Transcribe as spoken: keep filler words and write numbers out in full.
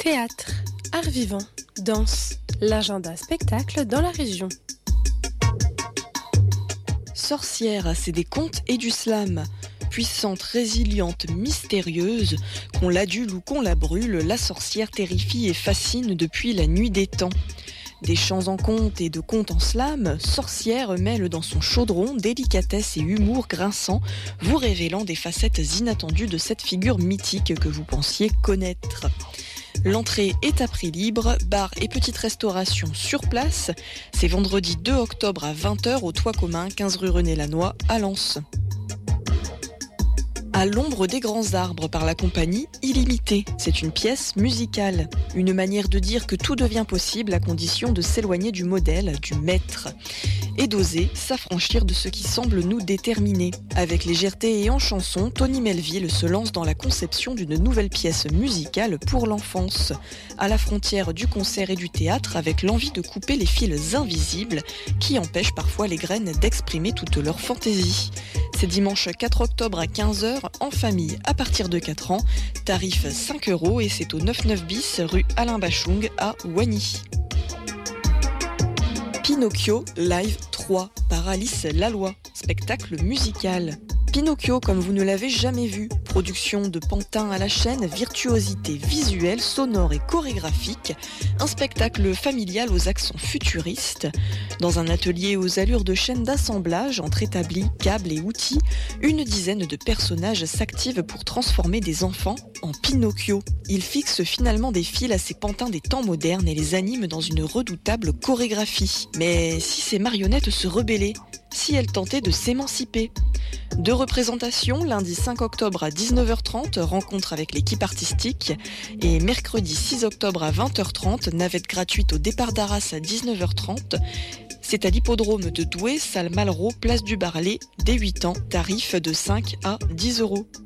Théâtre, art vivant, danse, l'agenda spectacle dans la région. Sorcière, c'est des contes et du slam. Puissante, résiliente, mystérieuse, qu'on l'adule ou qu'on la brûle, la sorcière terrifie et fascine depuis la nuit des temps. Des chants en contes et de contes en slam, Sorcière mêle dans son chaudron délicatesse et humour grinçant, vous révélant des facettes inattendues de cette figure mythique que vous pensiez connaître. L'entrée est à prix libre, bar et petite restauration sur place. C'est vendredi deux octobre à vingt heures au Toit Commun, quinze rue René Lannoy à Lens. À l'ombre des grands arbres par la compagnie Illimité. C'est une pièce musicale. Une manière de dire que tout devient possible à condition de s'éloigner du modèle, du maître. Et d'oser s'affranchir de ce qui semble nous déterminer. Avec légèreté et en chanson, Tony Melville se lance dans la conception d'une nouvelle pièce musicale pour l'enfance. À la frontière du concert et du théâtre, avec l'envie de couper les fils invisibles qui empêchent parfois les graines d'exprimer toute leur fantaisie. C'est dimanche quatre octobre à quinze heures, en famille à partir de quatre ans, tarif cinq euros et c'est au neuf neuf bis rue Alain Bachung à Wany. Pinocchio Live trois par Alice Laloy, spectacle musical. Pinocchio comme vous ne l'avez jamais vu, production de Pantin à la chaîne, virtuosité visuelle, sonore et chorégraphique, un spectacle familial aux accents futuristes. Dans un atelier aux allures de chaîne d'assemblage, entre établis, câbles et outils, une dizaine de personnages s'activent pour transformer des enfants en Pinocchio. Ils fixent finalement des fils à ces pantins des temps modernes et les animent dans une redoutable chorégraphie. Mais si ces marionnettes se rebellaient ? Si elles tentaient de s'émanciper ? Deux représentations, lundi cinq octobre à dix-neuf heures trente, rencontre avec l'équipe artistique, et mercredi six octobre à vingt heures trente, navette gratuite au départ d'Arras à dix-neuf heures trente. C'est à l'hippodrome de Douai, salle Malraux, place du Barlet, dès huit ans, tarif de cinq à dix euros.